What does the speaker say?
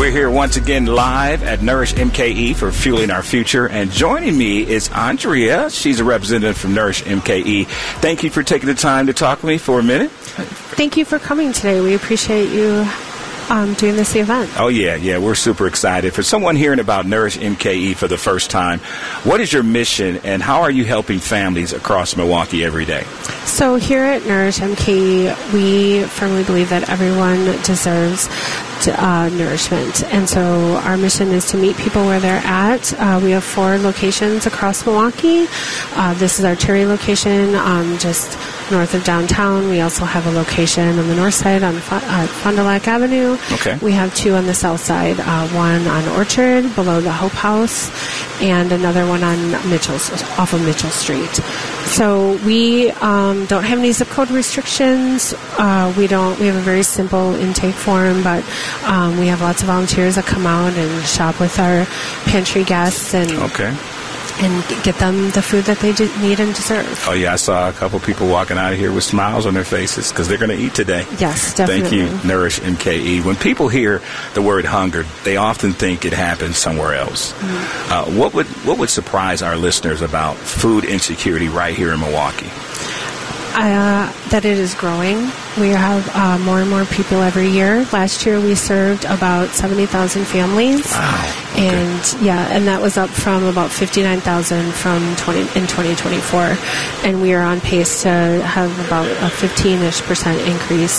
We're here once again live at Nourish MKE for Fueling Our Future. And joining me is Andrea. She's a representative from Nourish MKE. Thank you for taking the time to talk with me for a minute. Thank you for coming today. We appreciate you doing this event. Oh, yeah. We're super excited. For someone hearing about Nourish MKE for the first time, what is your mission and how are you helping families across Milwaukee every day? So here at Nourish MKE, we firmly believe that everyone deserves nourishment. And so our mission is to meet people where they're at. We have 4 locations across Milwaukee. This is our Terry location, just north of downtown. We also have a location on the north side on Fond du Lac Avenue. Okay. We have 2 on the south side, one on Orchard below the Hope House, and another one on off of Mitchell Street. So we don't have any zip code restrictions. We have a very simple intake form, but we have lots of volunteers that come out and shop with our pantry guests and get them the food that they need and deserve. Oh, yeah, I saw a couple people walking out of here with smiles on their faces because they're going to eat today. Yes, definitely. Thank you, Nourish MKE. When people hear the word hunger, they often think it happens somewhere else. Mm-hmm. What would surprise our listeners about food insecurity right here in Milwaukee? That it is growing. We have more and more people every year. Last year we served about 70,000 families. Wow. Okay. And that was up from about 59,000 in 2024. And we are on pace to have about a 15-ish% increase